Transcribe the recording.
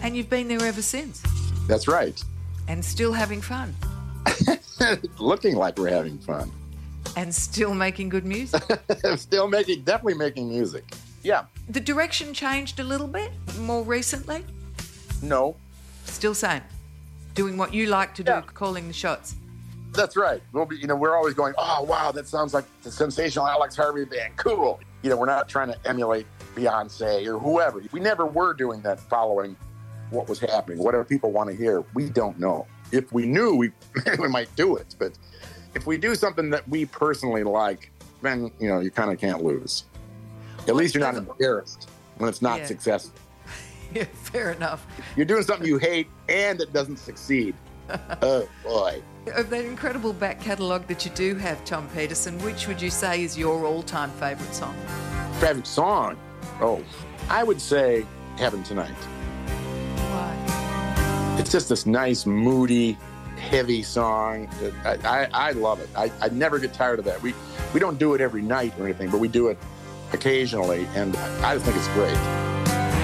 And you've been there ever since. That's right. And still having fun. Looking like we're having fun. And still making good music. Definitely making music. Yeah. The direction changed a little bit more recently? No. Still same. Doing what you like to do, Yeah. calling the shots. That's right. We're always going, oh, wow, that sounds like the sensational Alex Harvey band. Cool. We're not trying to emulate Beyonce or whoever. We never were doing that following what was happening. Whatever people want to hear, we don't know. If we knew, we might do it. But if we do something that we personally like, then, you kind of can't lose. At least you're not embarrassed when it's not successful. Yeah, fair enough. You're doing something you hate and it doesn't succeed. Oh, boy. Of that incredible back catalogue that you do have, Tom Petersson, which would you say is your all-time favourite song? Favorite song? Oh, I would say Heaven Tonight. Why? It's just this nice, moody, heavy song. I love it. I never get tired of that. We don't do it every night or anything, but we do it occasionally, and I just think it's great.